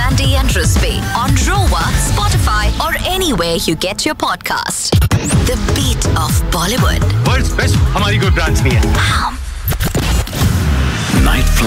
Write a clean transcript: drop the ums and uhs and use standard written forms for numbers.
Andy and Rizvi on Rowa, Spotify or anywhere you get your podcast. The beat of Bollywood. World's best हमारी कोई branch नहीं है. Night